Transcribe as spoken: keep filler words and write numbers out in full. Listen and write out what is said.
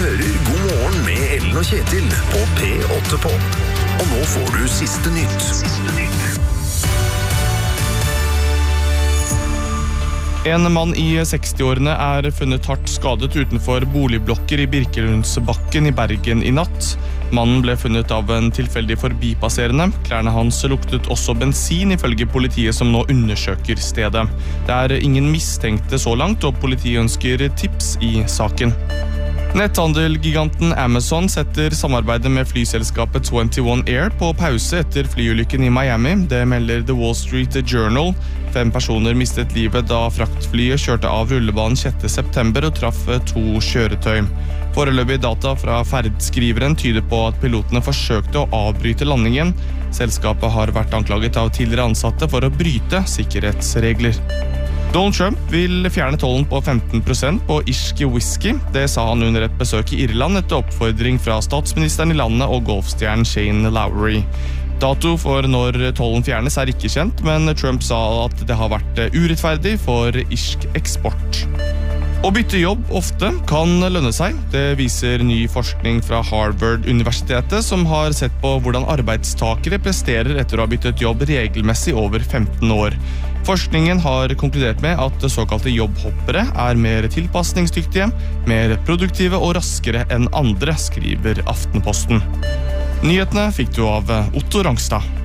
hører God morgen med Ellen og Kjetil på P åtte på. Og nå får du siste nytt. En mann i seksti-årene er funnet hardt skadet utenfor boligblokker i Birkelundsbakken i Bergen i natt. Mannen ble funnet av en tilfeldig forbipasserende. Klærne hans luktet også bensin ifølge politiet som nå undersøker stedet. Det er ingen mistenkte så langt, og politiet ønsker tips i saken. Netthandelgiganten Amazon setter samarbeidet med flyselskapet tjueén Air på pause etter flyulykken i Miami. Det melder The Wall Street Journal. Fem personer mistet livet da fraktflyet kjørte av rullebanen sjette september og traff to kjøretøy. Foreløpig data fra ferdskriveren tyder på at pilotene forsøkte å avbryte landingen. Selskapet har vært anklaget av tidligere ansatte for å bryte sikkerhetsregler. Donald Trump vil fjerne tollen på femten prosent på irsk whisky. Det sa han under et besøk i Irland etter oppfordring fra statsministeren i landet og golfstjernen Shane Lowry. Dato for når tollen fjernes er ikke kjent, men Trump sa at det har vært urettferdig for irsk eksport. Å bytte jobb ofte kan lønne seg. Det viser ny forskning fra Harvard-universitetet, som har sett på hvordan arbeidstakere presterer etter å ha byttet jobb regelmessig over femten år. Forskningen har konkludert med at såkalte jobbhoppere er mer tilpasningsdyktige, mer produktive og raskere enn andre, skriver Aftenposten. Nyhetene fikk du av Otto Rangstad.